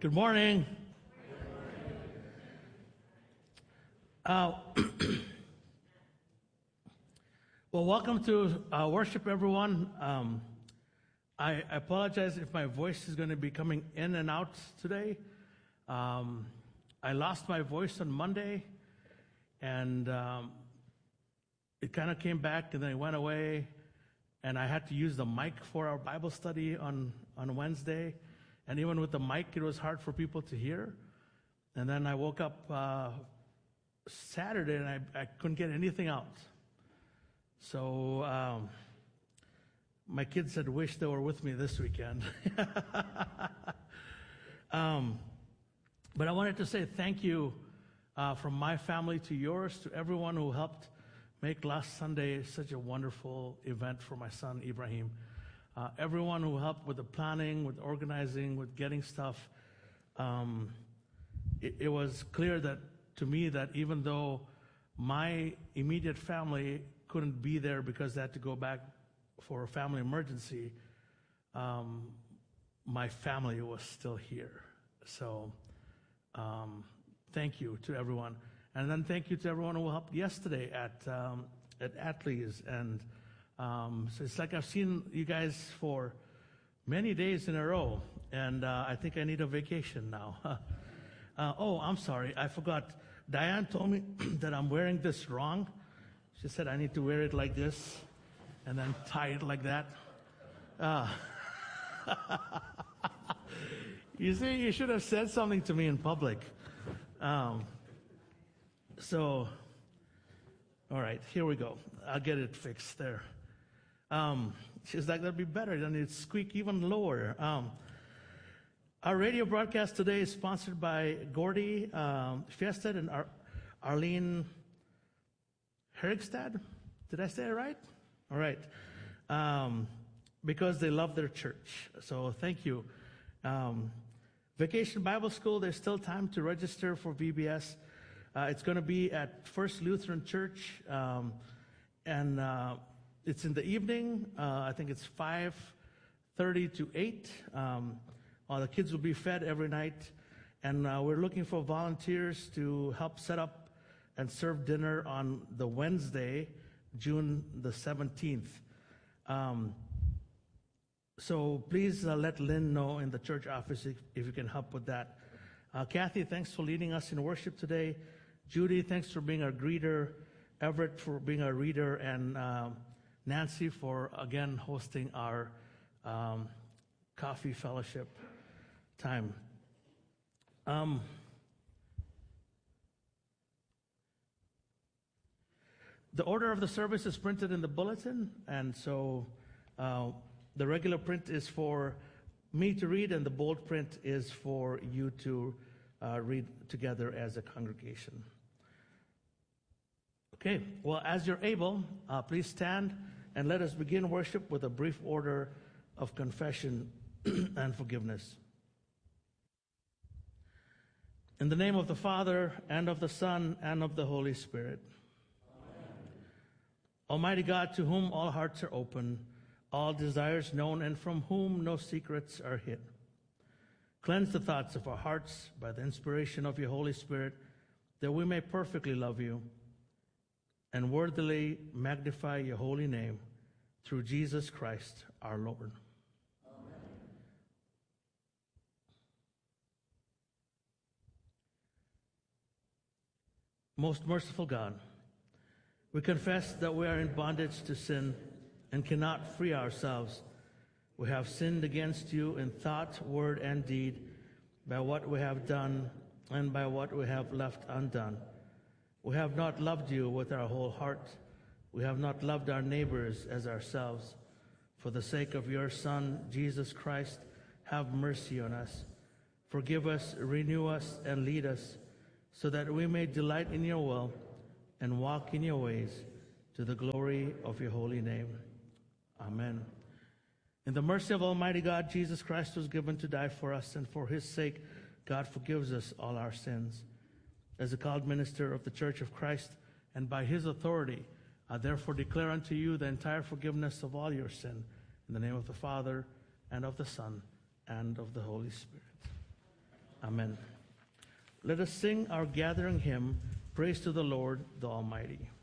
Good morning. Well, welcome to worship, everyone. I apologize if my voice is going to be coming in and out today. I lost my voice on Monday, and it kind of came back, and then it went away, and I had to use the mic for our Bible study on Wednesday. And even with the mic, it was hard for people to hear. And then I woke up Saturday, and I couldn't get anything out. So my kids had wished they were with me this weekend. But I wanted to say thank you from my family to yours, to everyone who helped make last Sunday such a wonderful event for my son, Ibrahim. Everyone who helped with the planning, with organizing, with getting stuff. It was clear that to me that even though my immediate family couldn't be there because they had to go back for a family emergency, my family was still here. So thank you to everyone. And then thank you to everyone who helped yesterday at Atlee's. And so it's like I've seen you guys for many days in a row, and I think I need a vacation now. Oh, I'm sorry, I forgot. Diane told me that I'm wearing this wrong. She said I need to wear it like this and then tie it like that. You see, you should have said something to me in public. So, all right, here we go. I'll get it fixed there. She's like, that'd be better. Then it'd squeak even lower. Our radio broadcast today is sponsored by Gordy Fiested and Arlene Herigstad. Did I say it right? All right. Because they love their church. So thank you. Vacation Bible School, there's still time to register for VBS. It's going to be at First Lutheran Church. And it's in the evening. I think it's 5:30 to 8. The kids will be fed every night. And we're looking for volunteers to help set up and serve dinner on the Wednesday, June the 17th. So please let Lynn know in the church office if you can help with that. Kathy, thanks for leading us in worship today. Judy, thanks for being our greeter. Everett for being our reader. And Nancy for, again, hosting our coffee fellowship time. The order of the service is printed in the bulletin, and so the regular print is for me to read, and the bold print is for you to read together as a congregation. Okay, well, as you're able, please stand and let us begin worship with a brief order of confession and forgiveness. In the name of the Father, and of the Son, and of the Holy Spirit. Amen. Almighty God, to whom all hearts are open, all desires known, and from whom no secrets are hid. Cleanse the thoughts of our hearts by the inspiration of your Holy Spirit, that we may perfectly love you and worthily magnify your holy name through Jesus Christ our Lord. Most merciful God, we confess that we are in bondage to sin and cannot free ourselves. We have sinned against you in thought, word, and deed, by what we have done and by what we have left undone. We have not loved you with our whole heart. We have not loved our neighbors as ourselves. For the sake of your Son, Jesus Christ, have mercy on us. Forgive us, renew us, and lead us, so that we may delight in your will and walk in your ways, to the glory of your holy name. Amen. In the mercy of Almighty God, Jesus Christ was given to die for us, and for his sake, God forgives us all our sins. As a called minister of the Church of Christ, and by his authority, I therefore declare unto you the entire forgiveness of all your sin, in the name of the Father, and of the Son, and of the Holy Spirit. Amen. Let us sing our gathering hymn, Praise to the Lord, the Almighty.